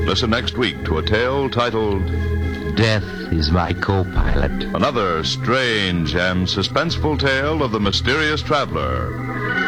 Listen next week to a tale titled Death is my co-pilot. Another strange and suspenseful tale of the mysterious traveler.